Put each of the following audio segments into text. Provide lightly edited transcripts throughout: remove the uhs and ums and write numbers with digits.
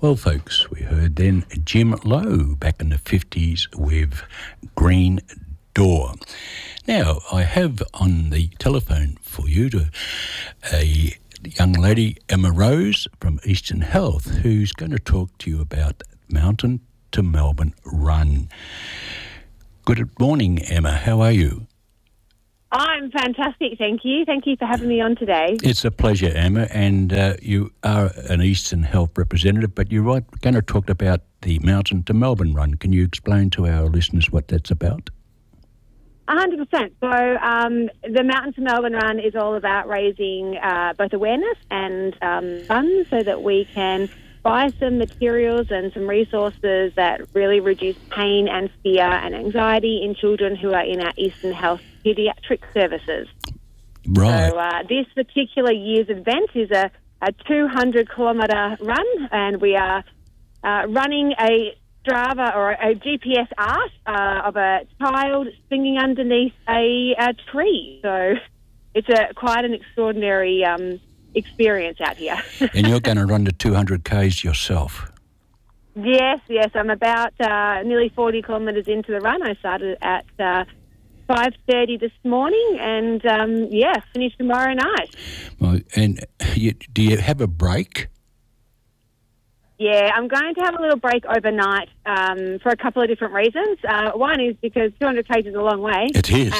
Well, folks, we heard then Jim Lowe back in the 50s with Green Door. Now, I have on the telephone for you a young lady, Emma Rose from Eastern Health, who's going to talk to you about Mountain to Melbourne Run. Good morning, Emma. How are you? I'm fantastic, thank you. Thank you for having me on today. It's a pleasure, Emma, and you are an Eastern Health representative, but you're going to talk about the Mountain to Melbourne Run. Can you explain to our listeners what that's about? 100%. So the Mountain to Melbourne Run is all about raising both awareness and funds so that we can buy some materials and some resources that really reduce pain and fear and anxiety in children who are in our Eastern Health paediatric services. Right. So this particular year's event is a 200-kilometre run, and we are running a Strava or a GPS art of a child swinging underneath a tree. So it's quite an extraordinary experience out here. And you're going to run the 200 Ks yourself? Yes. I'm about nearly 40 kilometres into the run. I started at 5:30 this morning and, finish tomorrow night. Well, and do you have a break? Yeah, I'm going to have a little break overnight for a couple of different reasons. One is because 200 k's is a long way. It is.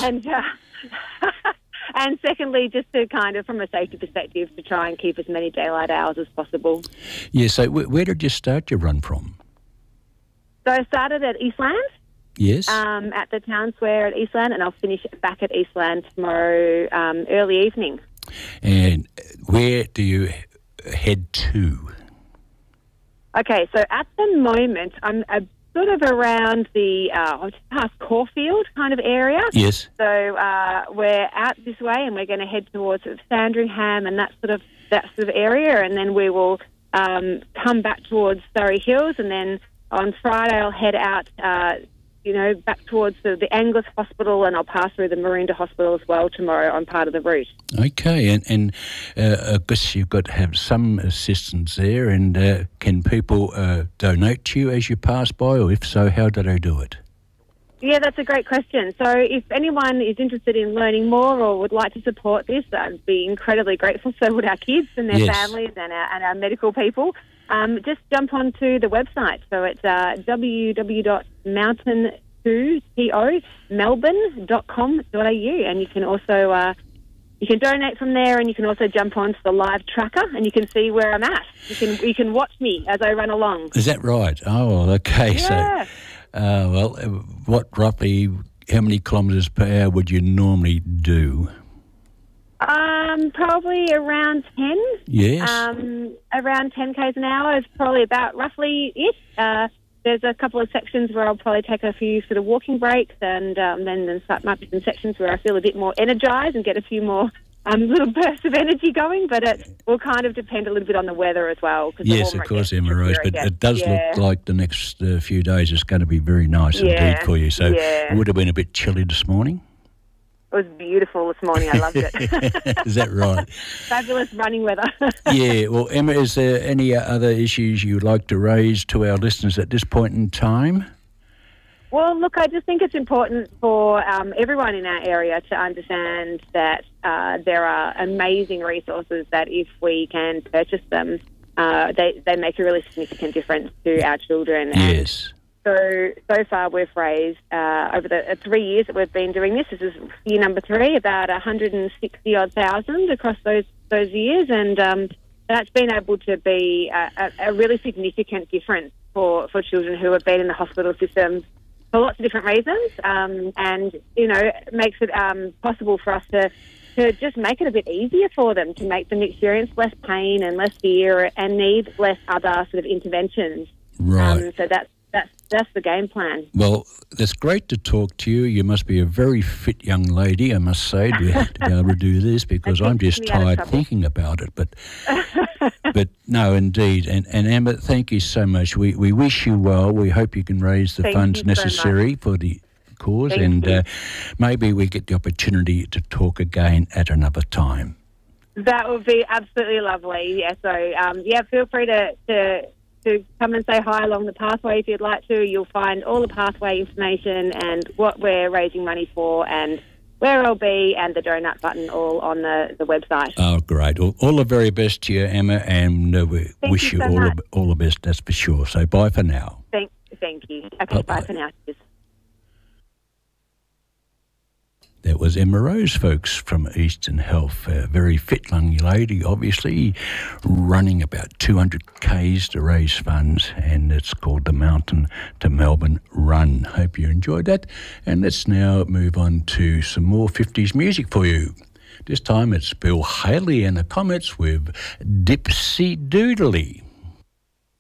And secondly, just to kind of, from a safety perspective, to try and keep as many daylight hours as possible. Yeah, so where did you start your run from? So I started at Eastland. Yes. At the town square at Eastland, and I'll finish back at Eastland tomorrow early evening. And where do you head to? Okay, so at the moment, I'm sort of around the past Caulfield kind of area. Yes. So we're out this way, and we're going to head towards Sandringham and that sort of area, and then we will come back towards Surrey Hills, and then on Friday I'll head out, back towards the Angus Hospital, and I'll pass through the Maroondah Hospital as well tomorrow on part of the route. Okay, and I guess you've got to have some assistance there, and can people donate to you as you pass by, or if so, how do they do it? Yeah, that's a great question. So if anyone is interested in learning more or would like to support this, I'd be incredibly grateful. So would our kids and their families and our medical people. Just jump onto the website. So it's www.mountain2melbourne.com.au, and you can also you can donate from there, and you can also jump onto the live tracker, and you can see where I'm at. You can watch me as I run along. Is that right? Oh, okay. Yeah. So, how many kilometres per hour would you normally do? Probably around 10. Yes. Around 10 k's an hour is probably about roughly it. There's a couple of sections where I'll probably take a few sort of walking breaks, and then there might be some sections where I feel a bit more energised and get a few more little bursts of energy going, but it will kind of depend a little bit on the weather as well. Yes, of course, Emma Rose, but it does look like the next few days is going to be very nice indeed for you. So it would have been a bit chilly this morning. It was beautiful this morning. I loved it. Is that right? Fabulous running weather. Yeah. Well, Emma, is there any other issues you'd like to raise to our listeners at this point in time? Well, look, I just think it's important for everyone in our area to understand that there are amazing resources that if we can purchase them, they make a really significant difference to our children. Yes. So far we've raised, over the 3 years that we've been doing this is year number 3, about 160,000 across those years, and that's been able to be a really significant difference for children who have been in the hospital system for lots of different reasons, and, it makes it possible for us to just make it a bit easier for them, to make them experience less pain and less fear and need less other sort of interventions. Right. So that's the game plan. Well, it's great to talk to you. You must be a very fit young lady, I must say, to be able to do this, because I'm just tired thinking about it. But no, indeed. And Emma, thank you so much. We wish you well. We hope you can raise the funds necessary for the cause, and maybe we get the opportunity to talk again at another time. That would be absolutely lovely. Yeah. So feel free to to come and say hi along the pathway if you'd like to. You'll find all the pathway information and what we're raising money for and where I'll be and the donut button all on the website. Oh, great. All the very best to you, Emma, and we wish you so all the best, that's for sure. So bye for now. Thank you. Okay, bye for now. Cheers. That was Emma Rose, folks, from Eastern Health. A very fit young lady, obviously, running about 200 Ks to raise funds, and it's called the Mountain to Melbourne Run. Hope you enjoyed that. And let's now move on to some more 50s music for you. This time it's Bill Haley and the Comets with Dipsy Doodly.